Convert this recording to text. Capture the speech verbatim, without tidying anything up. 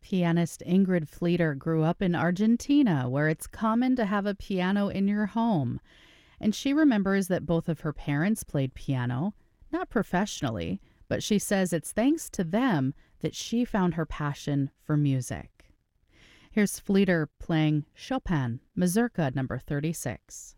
Pianist Ingrid Fleeter grew up in Argentina, where it's common to have a piano in your home. And she remembers that both of her parents played piano, not professionally, but she says it's thanks to them that she found her passion for music. Here's Fleeter playing Chopin, Mazurka number thirty-six.